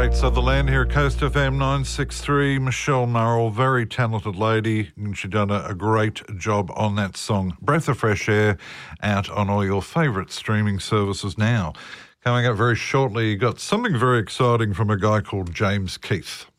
Great Sutherland here, Coast FM 963. Michelle Murrell, very talented lady, and she's done a great job on that song. Breath of Fresh Air, out on all your favourite streaming services now. Coming up very shortly, you got something very exciting from a guy called James Keith.